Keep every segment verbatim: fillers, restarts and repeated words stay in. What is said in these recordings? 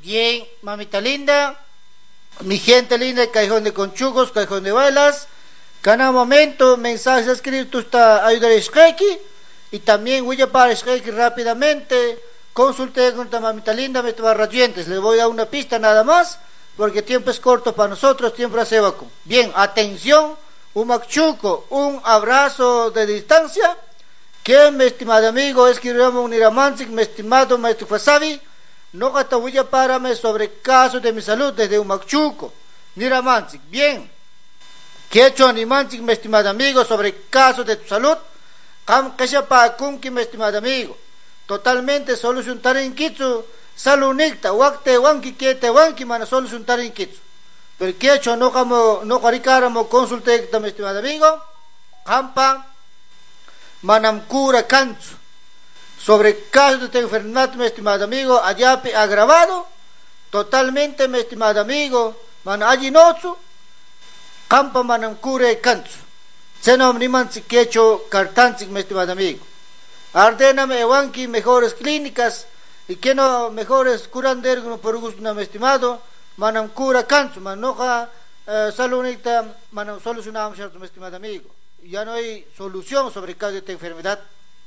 Bien, mamita linda, mi gente linda de Callejón de Conchugos, Callejón de Balas, cada momento mensajes escritos está ayudar a Shkeki y también voy a para Shkeki rápidamente. Consulté con esta mamita linda, me tomar radiantes, le voy a dar una pista nada más, porque tiempo es corto para nosotros, tiempo hace vacuum. Bien, atención, un machuco, un abrazo de distancia, que mi estimado amigo escribimos un iramanzik, mi estimado maestro Fasabi, no voy a pararme sobre casos de mi salud desde un machuco, niramanzik. Bien, que he hecho animanzik, mi estimado amigo, sobre casos de tu salud, kam kashapa kunki, mi estimado amigo, totalmente solucionar en kitsu, saludita, wakte wanki kete wanki mana solucionar en kitsu. Pero que he hecho no como no caricáramos consulte, mi estimado amigo, kampa manam cura cancho. Sobre caso de esta enfermedad, mi estimado amigo, ayape agravado, totalmente, mi estimado amigo, man ajinotsu, campa manam cure cancho. Senom niman si quecho cartanzik, mi estimado amigo. Ardéname ewanki mejores clínicas y que no mejores curanderos por gusto, mi estimado, manam cura cancho, manoja eh, saludita, manam solucionamos, mi estimado amigo. Ya no hay solución sobre el caso de esta enfermedad.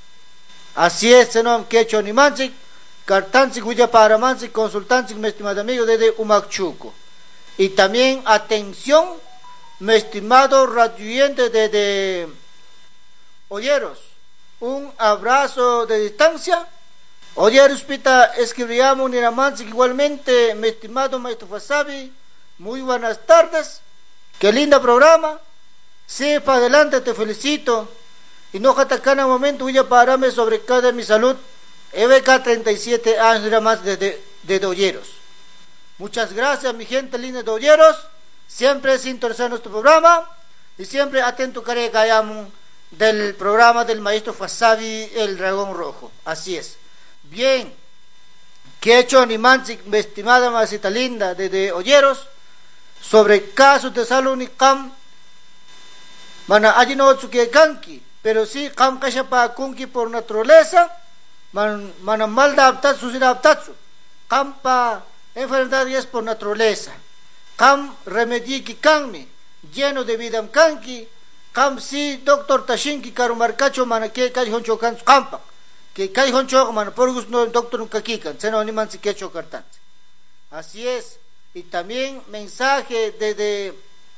Así es, senom quecho ni manzik, cartanzik, huya para manzik, consultanzik, mi estimado amigo, desde Humachuco. Y también, atención, mi estimado radioyente desde Olleros, un abrazo de distancia. Olleros, pita, escribíamos ni manzik, igualmente, mi estimado maestro Fasabi, muy buenas tardes, qué lindo programa. Sí, para adelante, te felicito. Y no cada momento voy a pararme sobre cada de mi salud. E B K treinta y siete años era más desde de, de Olleros. Muchas gracias, mi gente linda de Olleros. Siempre es interesante nuestro programa. Y siempre atento care callamos del programa del maestro Fasabi, el dragón rojo. Así es. Bien. Que he hecho ni manzik, mi estimada masita linda desde Olleros, sobre casos de salud ni cam. Mana ajino tsuke kanki, pero sí kam kasha pa kunki por naturaleza, man mana mal adaptatsu sin adaptatsu. Kam pa enfermedad es por naturaleza. Kam remedi ki kanmi, lleno de vida kanki, kam si doctor tashinki karumarkacho mana ke kai honcho kan kampa. Que kai honcho mana por gusto doctor nunca kikan, seno ni man si que chocartan. Así es. Y también mensaje desde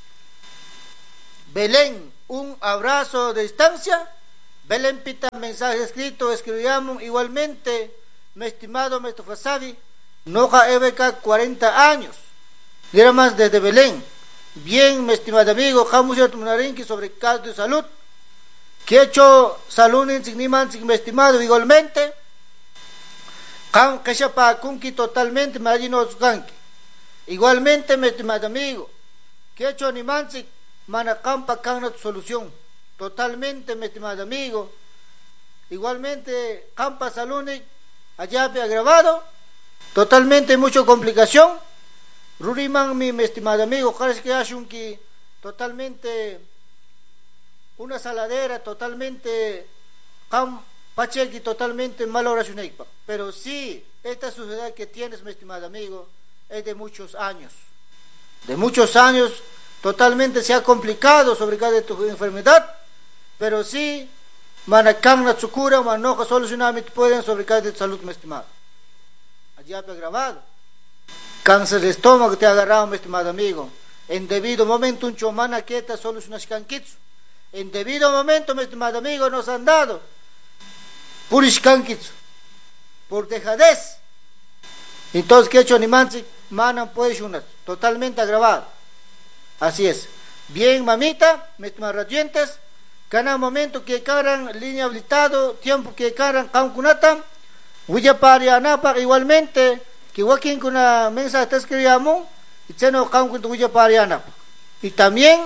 Belén, un abrazo de distancia. Belén pita mensaje escrito, escribíamos igualmente, mi estimado maestro Fasabi, Noja E B K cuarenta años, era más desde Belén. Bien, mi estimado amigo, Jamusia Tunarinki sobre casos de salud, que he hecho salud insignificancia, mi estimado, igualmente, Kam Kashapa Kunki totalmente, Marino Kanki. Igualmente, mi estimado amigo, que he hecho Nimansi, mana campa cana tu solución, totalmente, mi estimado amigo. Igualmente, campa salunic, allá agravado, totalmente, mucha complicación. Ruriman, mi, mi estimado amigo, cada que que totalmente, una saladera, totalmente, cam pachequi, totalmente mala oración. Pero sí, esta sociedad que tienes, mi estimado amigo, es de muchos años, de muchos años. Totalmente se ha complicado sobre cada de tu enfermedad, pero sí, manacán su cura, manoja solucionar pueden sobre cada de tu salud, mi estimado. Allá ha grabado. Cáncer de estómago te ha agarrado, mi estimado amigo. En debido momento, un chomana quieta solucionas canquitsu. En debido momento, mi estimado amigo, nos han dado purish canquitsu. Por dejadez. Entonces, ¿qué he hecho? Ni mansi, manan puede unas. Totalmente agravado. Así es. Bien, mamita, mis radiantes, cada momento que caran línea habilitado, tiempo que caran cancunata, voy a parianapa igualmente, que wakin con una mensaje te escribamos, y se no cancun voy a parianapa. Y también,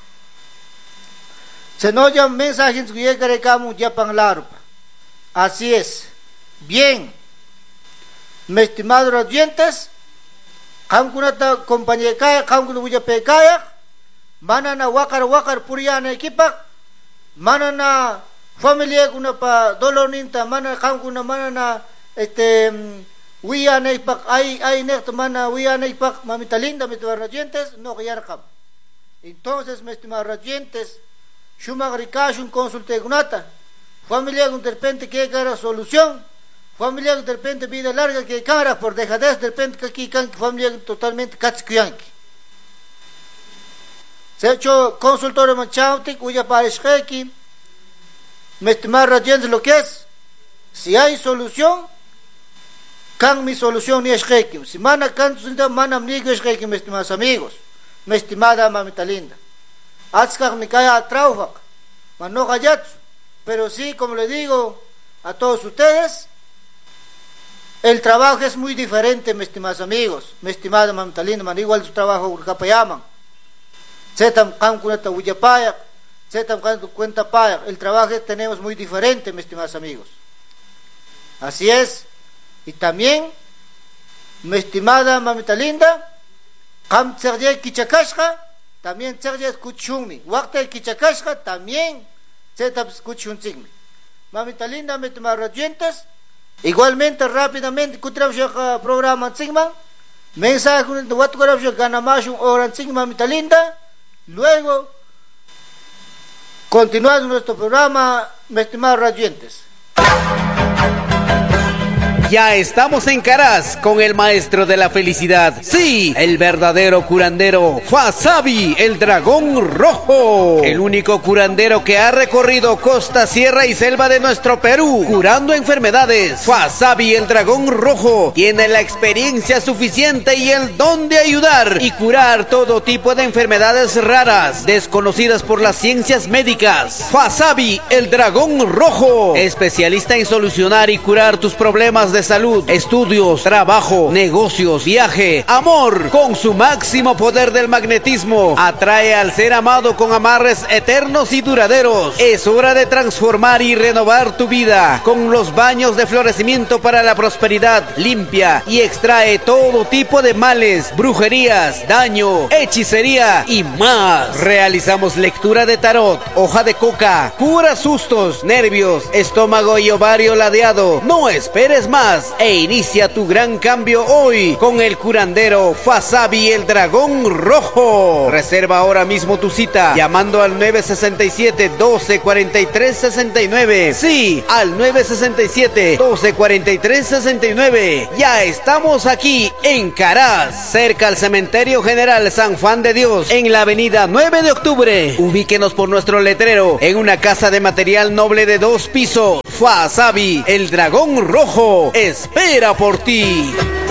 se no llaman mensajes que llegaremos ya pan larpa. Así es. Bien, mis estimados radiantes, Kamkunata compañía kaya, kamkuna buja pe kaya, mana na wakar wakar puriana ekipa, mana na familia kuna pa dolor ninta, mana kamkuna mana na este Wianeipak, hay, hay, mana, Wianeipak, mamita linda, mis estimados oyentes, no yarkam. Entonces, mis estimados oyentes, Shumagricashun consulte gunata, familia de repente que hay solución, familia de repente vida larga que cara por dejadez, de repente que aquí can familia totalmente katskuyanki. Se ha hecho consultorio manchautic, huya para esqueki, mis estimados oyentes, lo que es, si hay solución, can mi solución ni esqueki, si mana can mana amigo esqueki, mis estimados amigos, mi estimada mamita linda. Azkak me cae a traujak, no gayatsu, pero sí, como le digo a todos ustedes, el trabajo es muy diferente, mis estimados amigos, mi estimada mamita linda, man, igual su trabajo urkapayaman, zetam kan kunata uyapayak, zetam kan cuenta payak, el trabajo es, tenemos muy diferente, mis estimados amigos. Así es, y también, mi estimada mamita linda, kam tserye kichakashka, también tserye kuchumi, wakta kichakashka, también zetam kuchunzigmi. Mamita linda, mis estimados oyentes, igualmente rápidamente kutrabshaka programa sigma, mensaje de watkurabshaka ganamashun oran sigma, mamita linda. Luego continuando nuestro programa, mis estimados oyentes. Ya estamos en Caraz con el maestro de la felicidad. Sí, el verdadero curandero, Fasabi, el dragón rojo. El único curandero que ha recorrido costa, sierra y selva de nuestro Perú, curando enfermedades. Fasabi, el dragón rojo, tiene la experiencia suficiente y el don de ayudar y curar todo tipo de enfermedades raras, desconocidas por las ciencias médicas. Fasabi, el dragón rojo, especialista en solucionar y curar tus problemas de salud, estudios, trabajo, negocios, viaje, amor. Con su máximo poder del magnetismo, atrae al ser amado con amarres eternos y duraderos. Es hora de transformar y renovar tu vida con los baños de florecimiento para la prosperidad. Limpia y extrae todo tipo de males, brujerías, daño, hechicería y más. Realizamos lectura de tarot, hoja de coca, cura sustos, nervios, estómago y ovario ladeado. No esperes más e inicia tu gran cambio hoy con el curandero Fasabi, el dragón rojo. Reserva ahora mismo tu cita llamando al nueve sesenta y siete, doce cuarenta y tres, sesenta y nueve. Sí, al nueve sesenta y siete, doce cuarenta y tres, sesenta y nueve. Ya estamos aquí en Caraz, cerca al Cementerio General San Juan de Dios, en la avenida nueve de octubre. Ubíquenos por nuestro letrero en una casa de material noble de dos pisos. Fasabi, el dragón rojo, espera por ti.